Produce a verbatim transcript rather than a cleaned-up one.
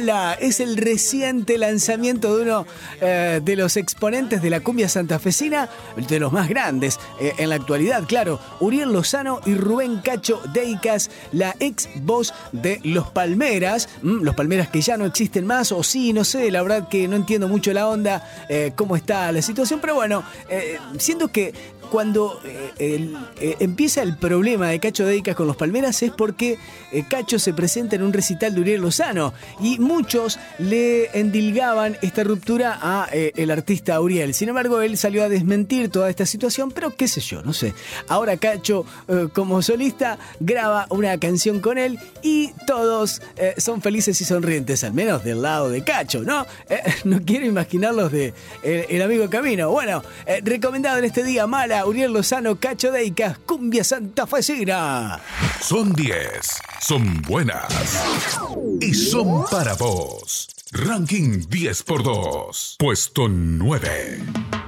La, es el reciente lanzamiento de uno eh, de los exponentes de la cumbia santafesina, de los más grandes eh, en la actualidad, claro, Uriel Lozano y Rubén Cacho Deicas, la ex voz de Los Palmeras, mm, Los Palmeras que ya no existen más, o sí, no sé, la verdad que no entiendo mucho la onda, eh, cómo está la situación, pero bueno, eh, siento que cuando eh, el, eh, empieza el problema de Cacho Deicas con Los Palmeras es porque eh, Cacho se presenta en un recital de Uriel Lozano y muchos le endilgaban esta ruptura a eh, el artista Uriel. Sin embargo, él salió a desmentir toda esta situación, pero qué sé yo, no sé. Ahora Cacho, eh, como solista, graba una canción con él y todos eh, son felices y sonrientes, al menos del lado de Cacho, ¿no? Eh, no quiero imaginarlos de eh, El Amigo Camino. Bueno, eh, recomendado en este día, Mala, Uriel Lozano, Cacho Deicas, cumbia santafesina. Son diez, son buenas y son para vos. Ranking diez por dos, puesto nueve.